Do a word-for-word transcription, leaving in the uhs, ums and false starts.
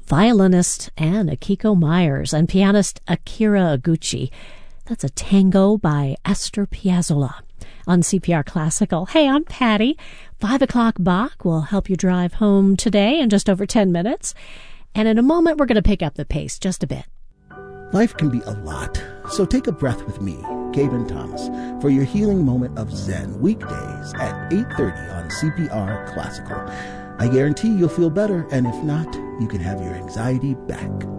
violinist Anne Akiko Myers and pianist Akira Aguchi. That's a tango by Astor Piazzolla on C P R Classical. Hey, I'm Patty. Five o'clock Bach will help you drive home today in just over ten minutes. And in a moment, we're going to pick up the pace just a bit. Life can be a lot, so take a breath with me, Gaben Thomas, for your healing moment of Zen, weekdays at eight thirty on C P R Classical. I guarantee you'll feel better, and if not, you can have your anxiety back.